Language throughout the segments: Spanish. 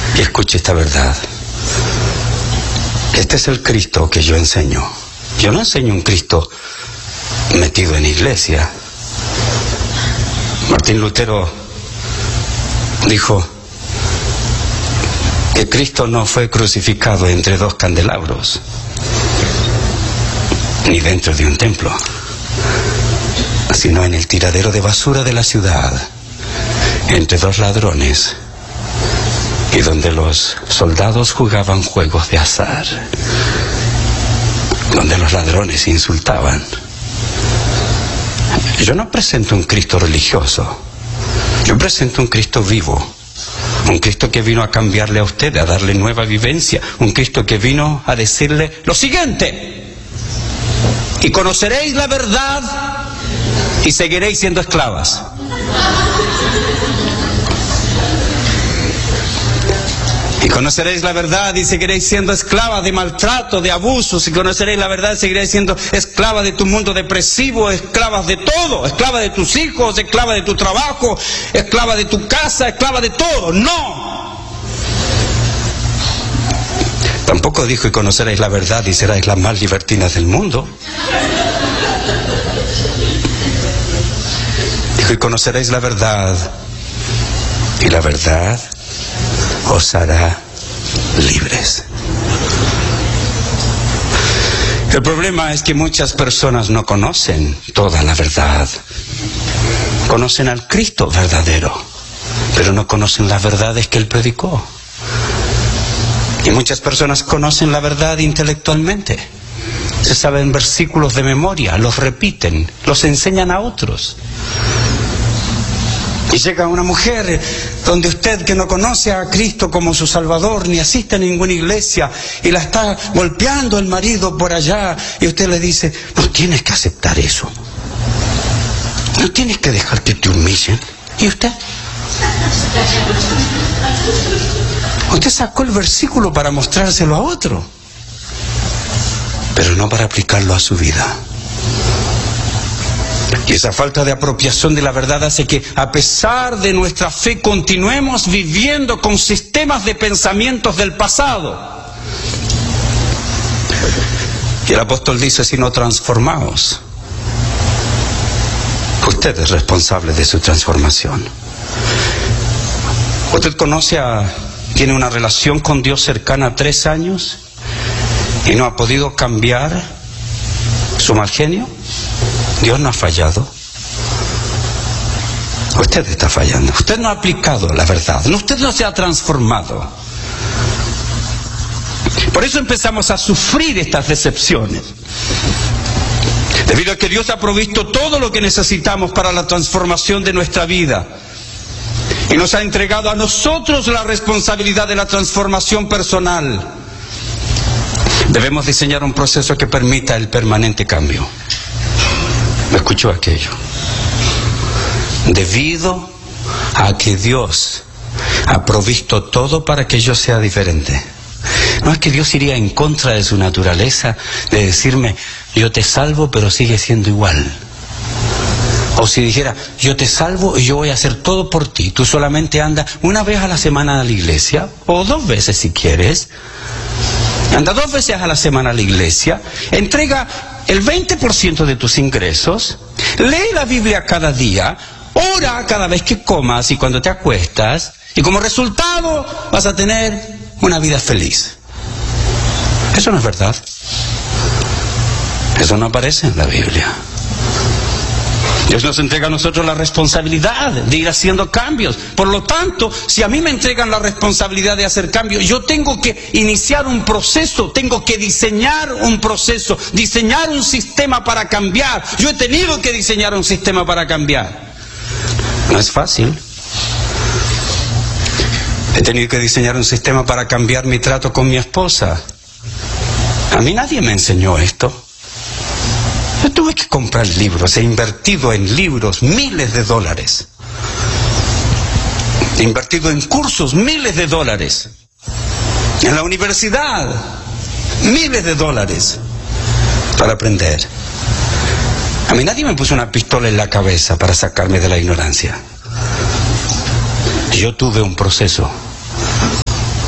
y escuche esta verdad. Este es el Cristo que yo enseño. Yo no enseño un Cristo metido en iglesia. Martín Lutero dijo que Cristo no fue crucificado entre dos candelabros, ni dentro de un templo, sino en el tiradero de basura de la ciudad, entre dos ladrones, y donde los soldados jugaban juegos de azar, donde los ladrones insultaban. Yo no presento un Cristo religioso, yo presento un Cristo vivo, un Cristo que vino a cambiarle a usted, a darle nueva vivencia, un Cristo que vino a decirle lo siguiente: y conoceréis la verdad y seguiréis siendo esclavas. Y conoceréis la verdad y seguiréis siendo esclavas de maltrato, de abusos. Y conoceréis la verdad y seguiréis siendo esclavas de tu mundo depresivo, esclavas de todo, esclavas de tus hijos, esclavas de tu trabajo, esclavas de tu casa, esclavas de todo. ¡No! Tampoco dijo: y conoceréis la verdad y seréis las más libertinas del mundo. Dijo: y conoceréis la verdad, y la verdad os hará libres. El problema es que muchas personas no conocen toda la verdad. Conocen al Cristo verdadero, pero no conocen las verdades que Él predicó. Y muchas personas conocen la verdad intelectualmente. Se saben versículos de memoria, los repiten, los enseñan a otros. Y llega una mujer donde usted, que no conoce a Cristo como su Salvador, ni asiste a ninguna iglesia, y la está golpeando el marido por allá, y usted le dice: no tienes que aceptar eso, no tienes que dejar que te humillen. ¿Y usted? Usted sacó el versículo para mostrárselo a otro, pero no para aplicarlo a su vida. Y esa falta de apropiación de la verdad hace que, a pesar de nuestra fe, continuemos viviendo con sistemas de pensamientos del pasado. Y el apóstol dice: si no transformaos, usted es responsable de su transformación. Usted tiene una relación con Dios cercana 3 años y no ha podido cambiar su mal genio. Dios no ha fallado. Usted está fallando. Usted no ha aplicado la verdad. Usted no se ha transformado. Por eso empezamos a sufrir estas decepciones. Debido a que Dios ha provisto todo lo que necesitamos para la transformación de nuestra vida. Y nos ha entregado a nosotros la responsabilidad de la transformación personal. Debemos diseñar un proceso que permita el permanente cambio. ¿Me escuchó aquello? Debido a que Dios ha provisto todo para que yo sea diferente. No es que Dios iría en contra de su naturaleza, de decirme: yo te salvo pero sigue siendo igual. O si dijera: yo te salvo y yo voy a hacer todo por ti, tú solamente anda una vez a la semana a la iglesia, o 2 veces si quieres. Anda 2 veces a la semana a la iglesia, entrega el 20% de tus ingresos, lee la Biblia cada día, ora cada vez que comas y cuando te acuestas, y como resultado vas a tener una vida feliz. Eso no es verdad. Eso no aparece en la Biblia. Dios nos entrega a nosotros la responsabilidad de ir haciendo cambios. Por lo tanto, si a mí me entregan la responsabilidad de hacer cambios, yo tengo que iniciar un proceso, tengo que diseñar un proceso, diseñar un sistema para cambiar. Yo he tenido que diseñar un sistema para cambiar. No es fácil. He tenido que diseñar un sistema para cambiar mi trato con mi esposa. A mí nadie me enseñó esto. Yo tuve que comprar libros, he invertido en libros miles de dólares. He invertido en cursos miles de dólares. En la universidad, miles de dólares para aprender. A mí nadie me puso una pistola en la cabeza para sacarme de la ignorancia. Yo tuve un proceso.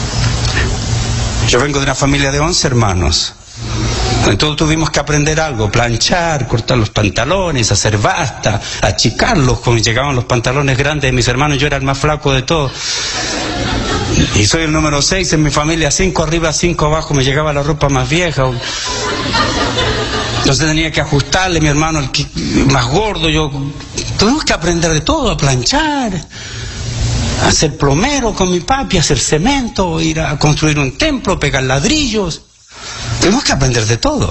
Yo vengo de una familia de 11 hermanos. Entonces tuvimos que aprender algo, planchar, cortar los pantalones, hacer basta, achicarlos. Cuando llegaban los pantalones grandes de mis hermanos, yo era el más flaco de todos. Y soy el número 6 en mi familia, 5 arriba, 5 abajo, me llegaba la ropa más vieja. Entonces tenía que ajustarle, mi hermano, el más gordo, yo... Tuvimos que aprender de todo, a planchar, a ser plomero con mi papi, a hacer cemento, ir a construir un templo, pegar ladrillos. Tuvimos que aprender de todo.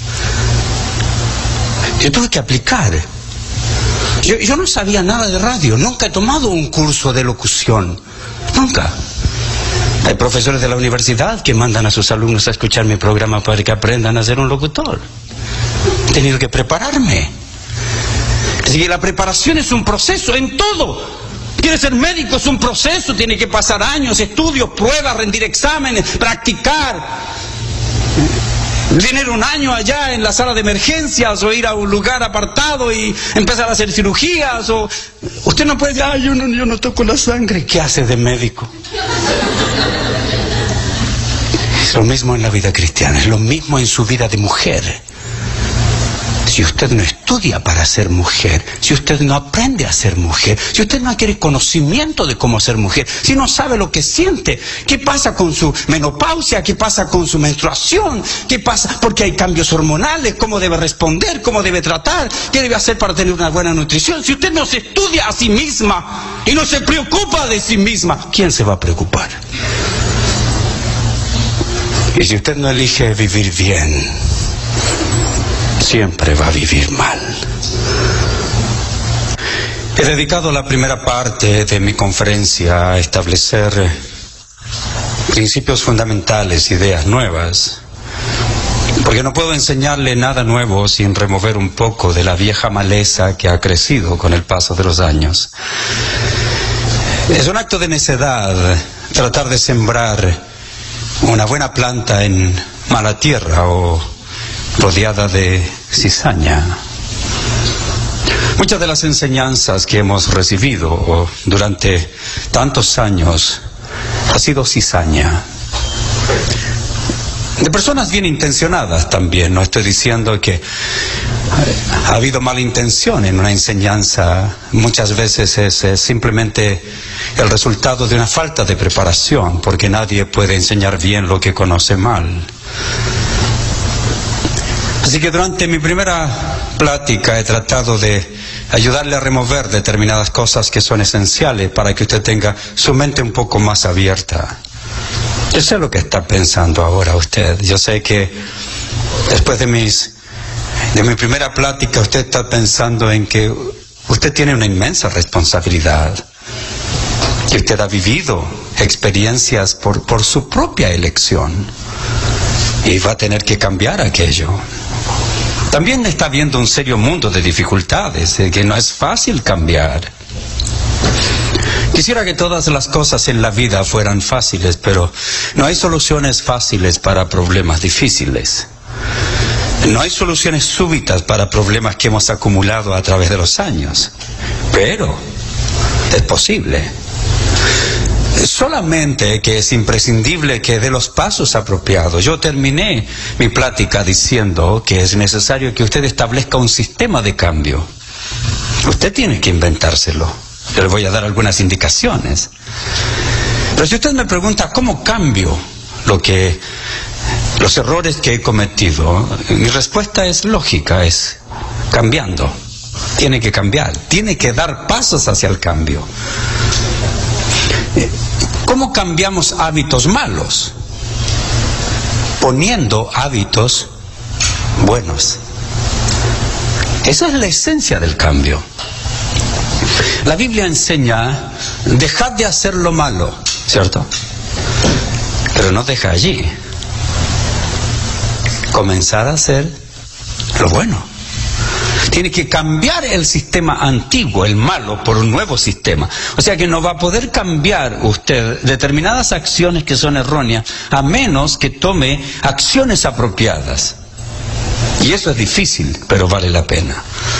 Yo tuve que aplicar. Yo no sabía nada de radio, nunca he tomado un curso de locución, nunca. Hay profesores de la universidad que mandan a sus alumnos a escuchar mi programa para que aprendan a ser un locutor. He tenido que prepararme. Así que la preparación es un proceso en todo. Quieres ser médico, es un proceso, tiene que pasar años, estudios, pruebas, rendir exámenes, practicar. Tener un año allá en la sala de emergencias o ir a un lugar apartado y empezar a hacer cirugías. O usted no puede decir, yo no toco la sangre. ¿Qué hace de médico? Es lo mismo en la vida cristiana, es lo mismo en su vida de mujer. Si usted no estudia para ser mujer, si usted no aprende a ser mujer, si usted no adquiere conocimiento de cómo ser mujer, si no sabe lo que siente, qué pasa con su menopausia, qué pasa con su menstruación, qué pasa porque hay cambios hormonales, cómo debe responder, cómo debe tratar, qué debe hacer para tener una buena nutrición. Si usted no se estudia a sí misma y no se preocupa de sí misma, ¿quién se va a preocupar? Y si usted no elige vivir bien, siempre va a vivir mal. He dedicado la primera parte de mi conferencia a establecer principios fundamentales, ideas nuevas, porque no puedo enseñarle nada nuevo sin remover un poco de la vieja maleza que ha crecido con el paso de los años. Es un acto de necedad tratar de sembrar una buena planta en mala tierra o rodeada de cizaña. Muchas de las enseñanzas que hemos recibido durante tantos años ha sido cizaña. De personas bien intencionadas también, no estoy diciendo que ha habido mala intención en una enseñanza. Muchas veces es simplemente el resultado de una falta de preparación, porque nadie puede enseñar bien lo que conoce mal. Así que durante mi primera plática he tratado de ayudarle a remover determinadas cosas que son esenciales para que usted tenga su mente un poco más abierta. Yo sé lo que está pensando ahora usted. Yo sé que después de mi primera plática usted está pensando en que usted tiene una inmensa responsabilidad, que usted ha vivido experiencias por su propia elección y va a tener que cambiar aquello. También está viendo un serio mundo de dificultades, que no es fácil cambiar. Quisiera que todas las cosas en la vida fueran fáciles, pero no hay soluciones fáciles para problemas difíciles. No hay soluciones súbitas para problemas que hemos acumulado a través de los años. Pero es posible. Solamente que es imprescindible que dé los pasos apropiados. Yo terminé mi plática diciendo que es necesario que usted establezca un sistema de cambio. Usted tiene que inventárselo. Yo le voy a dar algunas indicaciones. Pero si usted me pregunta cómo cambio los errores que he cometido, mi respuesta es lógica, es cambiando. Tiene que cambiar, tiene que dar pasos hacia el cambio. ¿Cómo cambiamos hábitos malos? Poniendo hábitos buenos. Esa es la esencia del cambio. La Biblia enseña, dejad de hacer lo malo, ¿cierto? Pero no deja allí. Comenzar a hacer lo bueno. Tiene que cambiar el sistema antiguo, el malo, por un nuevo sistema. O sea que no va a poder cambiar usted determinadas acciones que son erróneas a menos que tome acciones apropiadas. Y eso es difícil, pero vale la pena.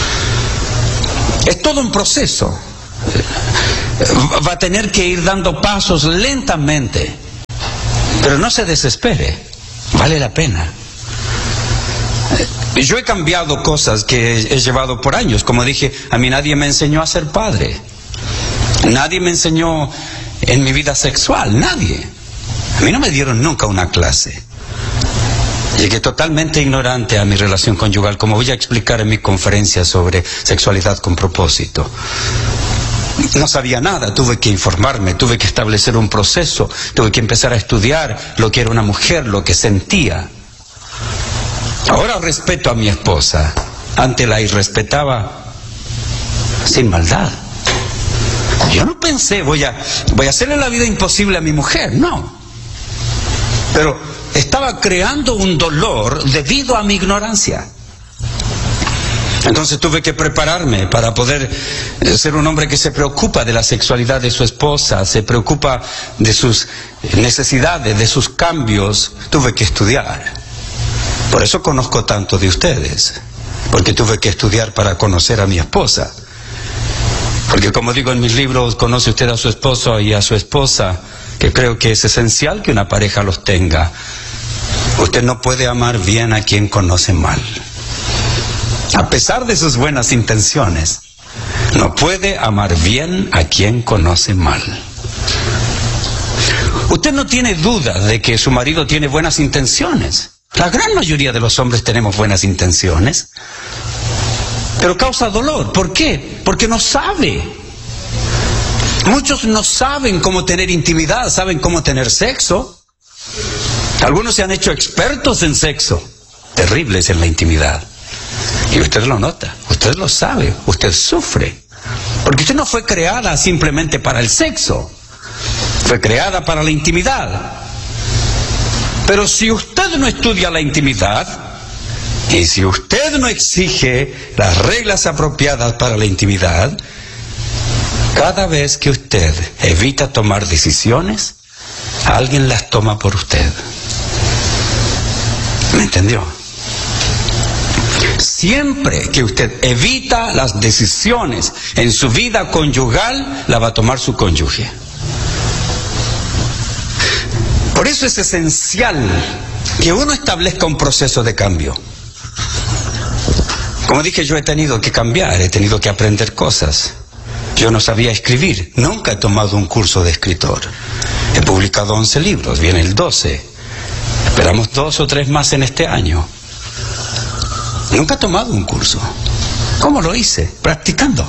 Es todo un proceso. Va a tener que ir dando pasos lentamente Pero no se desespere, vale la pena. Yo he cambiado cosas que he llevado por años. Como dije, a mí nadie me enseñó a ser padre. Nadie me enseñó en mi vida sexual, nadie. A mí no me dieron nunca una clase. Llegué totalmente ignorante a mi relación conyugal, como voy a explicar en mi conferencia sobre sexualidad con propósito. No sabía nada, tuve que informarme, tuve que establecer un proceso, tuve que empezar a estudiar lo que era una mujer, lo que sentía. Ahora respeto a mi esposa. Antes la irrespetaba sin maldad. Yo no pensé, voy a hacerle la vida imposible a mi mujer, no. Pero estaba creando un dolor debido a mi ignorancia. Entonces tuve que prepararme para poder ser un hombre que se preocupa de la sexualidad de su esposa, se preocupa de sus necesidades, de sus cambios. Tuve que estudiar. Por eso conozco tanto de ustedes, porque tuve que estudiar para conocer a mi esposa. Porque como digo en mis libros, conoce usted a su esposo y a su esposa, que creo que es esencial que una pareja los tenga. Usted no puede amar bien a quien conoce mal. A pesar de sus buenas intenciones, no puede amar bien a quien conoce mal. Usted no tiene duda de que su marido tiene buenas intenciones. La gran mayoría de los hombres tenemos buenas intenciones, pero causa dolor. ¿Por qué? Porque no sabe. Muchos no saben cómo tener intimidad, saben cómo tener sexo. Algunos se han hecho expertos en sexo, terribles en la intimidad. Y usted lo nota, usted lo sabe, usted sufre. Porque usted no fue creada simplemente para el sexo, fue creada para la intimidad. Pero si usted no estudia la intimidad, y si usted no exige las reglas apropiadas para la intimidad, cada vez que usted evita tomar decisiones, alguien las toma por usted. ¿Me entendió? Siempre que usted evita las decisiones en su vida conyugal, la va a tomar su cónyuge. Por eso es esencial que uno establezca un proceso de cambio. Como dije, yo he tenido que cambiar, he tenido que aprender cosas. Yo no sabía escribir, nunca he tomado un curso de escritor. He publicado 11 libros, viene el 12. Esperamos 2 o 3 más en este año. Nunca he tomado un curso. ¿Cómo lo hice? Practicando.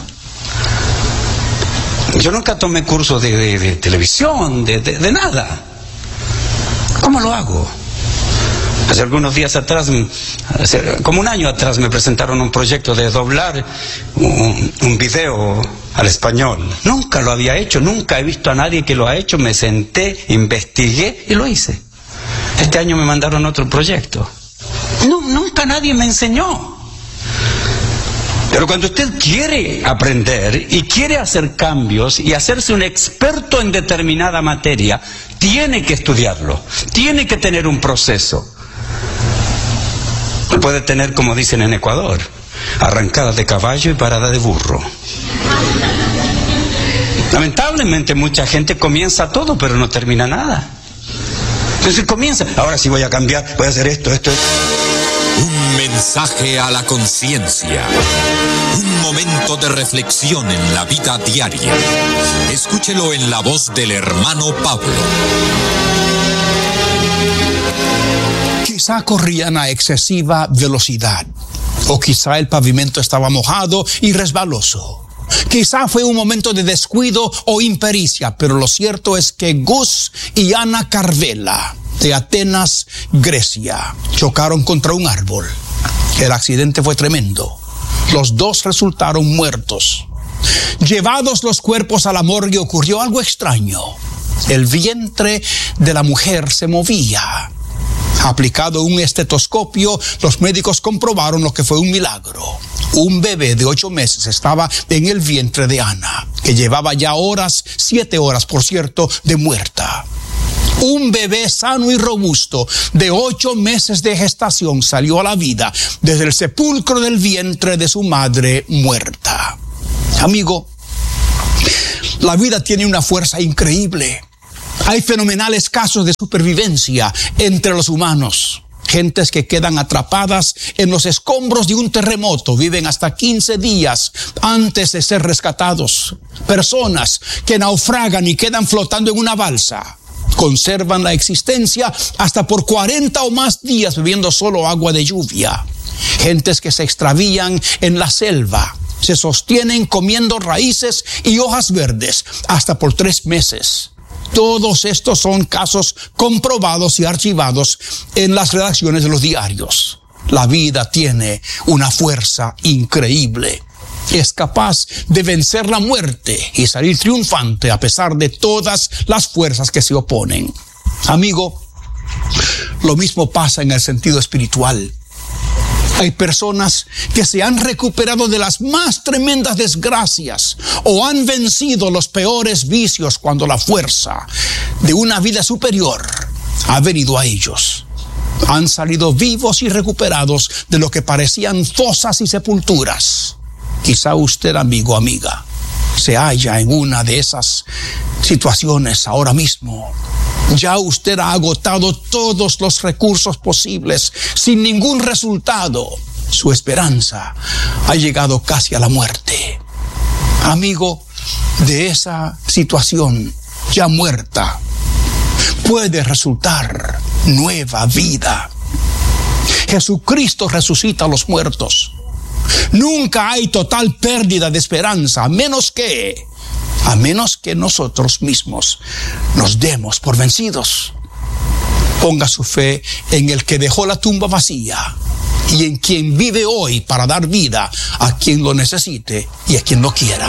Yo nunca tomé curso de televisión, de nada. ¿Cómo lo hago? Hace algunos días atrás, como un año atrás, me presentaron un proyecto de doblar un video al español. Nunca lo había hecho, nunca he visto a nadie que lo ha hecho. Me senté, investigué y lo hice. Este año me mandaron otro proyecto. No, nunca nadie me enseñó. Pero cuando usted quiere aprender y quiere hacer cambios y hacerse un experto en determinada materia, tiene que estudiarlo, tiene que tener un proceso. Puede tener, como dicen en Ecuador, arrancada de caballo y parada de burro. Lamentablemente mucha gente comienza todo, pero no termina nada. Entonces comienza, ahora sí voy a cambiar, voy a hacer esto. Un mensaje a la conciencia. Un momento de reflexión en la vida diaria. Escúchelo en la voz del hermano Pablo. Quizá corrían a excesiva velocidad, o quizá el pavimento estaba mojado y resbaloso. Quizá fue un momento de descuido o impericia, pero lo cierto es que Gus y Ana Carvela, de Atenas, Grecia, chocaron contra un árbol. El accidente fue tremendo. Los dos resultaron muertos. Llevados los cuerpos a la morgue, ocurrió algo extraño. El vientre de la mujer se movía. Aplicado un estetoscopio, los médicos comprobaron lo que fue un milagro. Un bebé de 8 meses estaba en el vientre de Ana, que llevaba ya 7 horas, por cierto, de muerta. Un bebé sano y robusto de 8 meses de gestación salió a la vida desde el sepulcro del vientre de su madre muerta. Amigo, la vida tiene una fuerza increíble. Hay fenomenales casos de supervivencia entre los humanos. Gentes que quedan atrapadas en los escombros de un terremoto, viven hasta 15 días antes de ser rescatados. Personas que naufragan y quedan flotando en una balsa, conservan la existencia hasta por 40 o más días bebiendo solo agua de lluvia. Gentes que se extravían en la selva, se sostienen comiendo raíces y hojas verdes hasta por 3 meses. Todos estos son casos comprobados y archivados en las redacciones de los diarios. La vida tiene una fuerza increíble. Es capaz de vencer la muerte y salir triunfante a pesar de todas las fuerzas que se oponen. Amigo, lo mismo pasa en el sentido espiritual. Hay personas que se han recuperado de las más tremendas desgracias o han vencido los peores vicios cuando la fuerza de una vida superior ha venido a ellos. Han salido vivos y recuperados de lo que parecían fosas y sepulturas. Quizá usted, amigo, amiga, se halla en una de esas situaciones ahora mismo. Ya usted ha agotado todos los recursos posibles sin ningún resultado. Su esperanza ha llegado casi a la muerte. Amigo, de esa situación ya muerta puede resultar nueva vida. Jesucristo resucita a los muertos. Nunca hay total pérdida de esperanza, a menos que nosotros mismos nos demos por vencidos. Ponga su fe en el que dejó la tumba vacía y en quien vive hoy para dar vida a quien lo necesite y a quien lo quiera.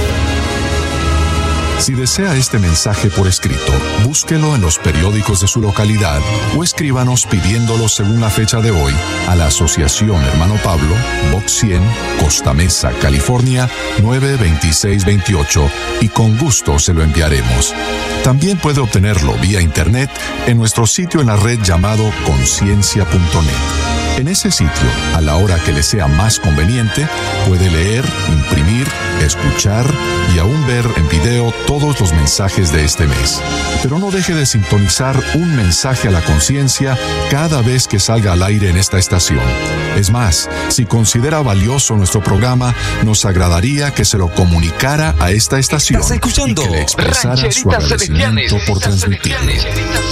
Si desea este mensaje por escrito, búsquelo en los periódicos de su localidad o escríbanos pidiéndolo según la fecha de hoy a la Asociación Hermano Pablo, Box 100, Costa Mesa, California, 92628 y con gusto se lo enviaremos. También puede obtenerlo vía internet en nuestro sitio en la red llamado conciencia.net. En ese sitio, a la hora que le sea más conveniente, puede leer, imprimir, escuchar y aún ver en video todos los mensajes de este mes. Pero no deje de sintonizar un mensaje a la conciencia cada vez que salga al aire en esta estación. Es más, si considera valioso nuestro programa, nos agradaría que se lo comunicara a esta estación y que le expresara su agradecimiento por transmitirlo.